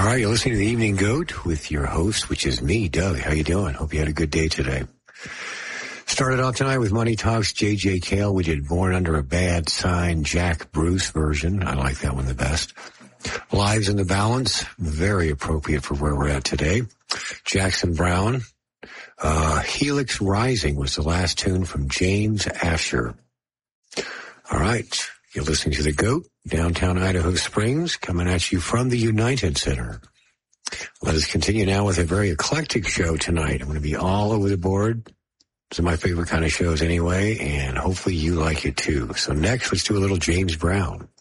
All right, you're listening to the Evening Goat with your host, which is me, Doug. How you doing? Hope you had a good day today. Started off tonight with Money Talks, J.J. Cale. We did Born Under a Bad Sign, Jack Bruce version. I like that one the best. Lives in the Balance, very appropriate for where we're at today. Jackson Browne. Helix Rising was the last tune from James Asher. All right, you're listening to The Goat, downtown Idaho Springs, coming at you from the United Center. Let us continue now with a very eclectic show tonight. I'm going to be all over the board. These are my favorite kind of shows anyway, and hopefully you like it too. So next, let's do a little James Brown.